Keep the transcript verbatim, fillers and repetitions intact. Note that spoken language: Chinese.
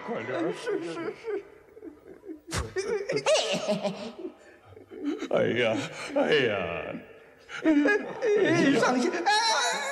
快点！ 是是是。 哎呀，哎呀！ 上线！哎